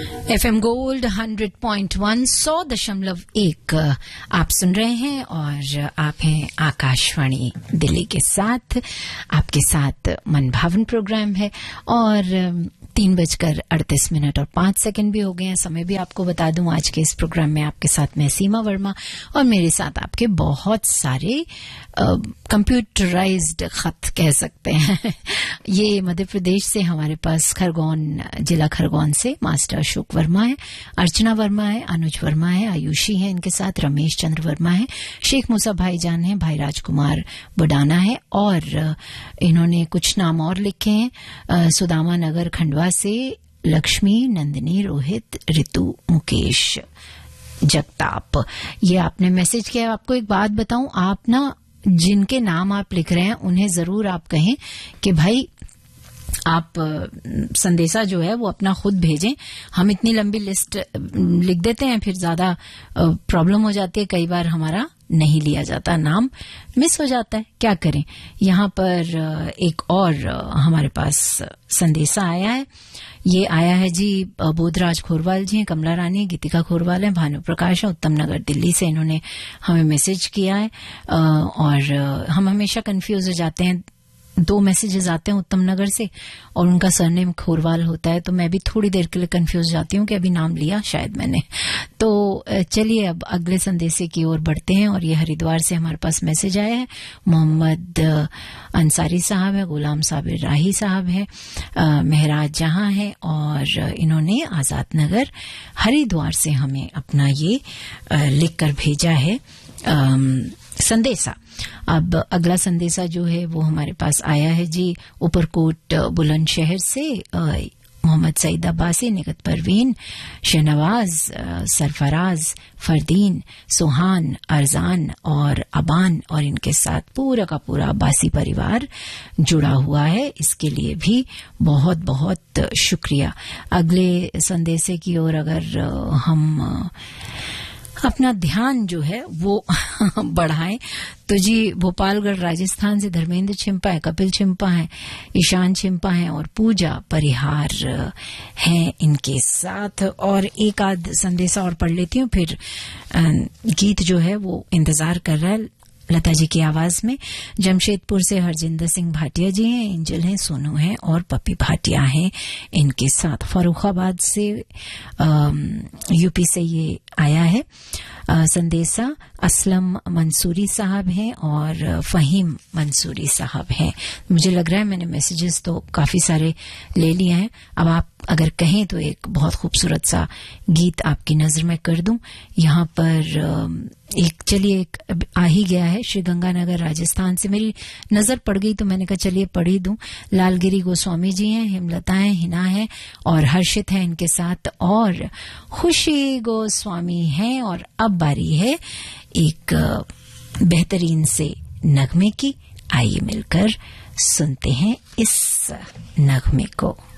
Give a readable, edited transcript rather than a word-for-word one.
FM gold 100.1 100.1 आप सुन रहे हैं और आप हैं आकाशवाणी दिल्ली के साथ। आपके साथ मनभावन प्रोग्राम है और 3:38 और 5 सेकंड भी हो गए हैं। समय भी आपको बता दूं, आज के इस प्रोग्राम में आपके साथ मैं सीमा वर्मा और मेरे साथ आपके बहुत सारे कंप्यूटराइज्ड खत कह सकते हैं। ये मध्य प्रदेश से हमारे पास जिला खरगोन से मास्टर अशोक वर्मा है, अर्चना वर्मा है, अनुज वर्मा है, आयुषी है, इनके साथ रमेश चंद्र वर्मा है, शेख मूसा भाईजान है, भाई राजकुमार बुडाना है और इन्होंने कुछ नाम और लिखे हैं। सुदामा नगर खंडवा से लक्ष्मी, नंदिनी, रोहित, ऋतु, मुकेश जगताप, ये आपने मैसेज किया। आपको एक बात बताऊं, आप ना जिनके नाम आप लिख रहे हैं उन्हें जरूर आप कहें कि भाई आप संदेशा जो है वो अपना खुद भेजें। हम इतनी लंबी लिस्ट लिख देते हैं, फिर ज्यादा प्रॉब्लम हो जाती है, कई बार हमारा नहीं लिया जाता, नाम मिस हो जाता है, क्या करें। यहाँ पर एक और हमारे पास संदेशा आया है। ये आया है जी बोधराज खोरवाल जी हैं, कमला रानी, गीतिका खोरवाल हैं, भानु प्रकाश है, उत्तम नगर दिल्ली से इन्होंने हमें मैसेज किया है। और हम हमेशा कंफ्यूज हो जाते हैं, 2 मैसेजेस आते हैं उत्तम नगर से और उनका सरनेम खोरवाल होता है, तो मैं भी थोड़ी देर के लिए कंफ्यूज जाती हूँ कि अभी नाम लिया शायद मैंने। तो चलिए अब अगले संदेशे की ओर बढ़ते हैं और ये हरिद्वार से हमारे पास मैसेज आया है। मोहम्मद अंसारी साहब है, गुलाम साबिर राही साहब है, महराज जहां है और इन्होंने आजाद नगर हरिद्वार से हमें अपना ये लिखकर भेजा है संदेशा। अब अगला संदेशा जो है वो हमारे पास आया है जी ऊपरकोट बुलंदशहर से मोहम्मद सईद अब्बासी, निगत परवीन, शहनवाज, सरफराज, फरदीन, सुहान, अरजान और अबान और इनके साथ पूरा का पूरा अब्बासी परिवार जुड़ा हुआ है। इसके लिए भी बहुत बहुत शुक्रिया। अगले संदेशे की ओर अगर हम अपना ध्यान जो है वो बढ़ाएं तो जी भोपालगढ़ राजस्थान से धर्मेंद्र छिम्पा है, कपिल छिम्पा है, ईशान छिम्पा है और पूजा परिहार हैं इनके साथ। और एक आध संदेशा और पढ़ लेती हूँ, फिर गीत जो है वो इंतजार कर रहा है लता जी की आवाज में। जमशेदपुर से हरजिंदर सिंह भाटिया जी हैं, एंजल हैं, सोनू हैं और पप्पी भाटिया हैं इनके साथ। फर्रुखाबाद से यूपी से ये आया है संदेशा। असलम मंसूरी साहब हैं और फहीम मंसूरी साहब हैं। मुझे लग रहा है मैंने मैसेजेस तो काफी सारे ले लिए हैं। अब आप अगर कहें तो एक बहुत खूबसूरत सा गीत आपकी नजर में कर दूं। यहाँ पर एक आ ही गया है, श्री गंगानगर राजस्थान से मेरी नजर पड़ गई तो मैंने कहा चलिए पढ़ ही दूं। लालगिरी गोस्वामी जी हैं, हेमलता हैं, हिना है और हर्षित है इनके साथ और खुशी गोस्वामी हैं। और अब बारी है एक बेहतरीन से नगमे की। आइए मिलकर सुनते हैं इस नगमे को।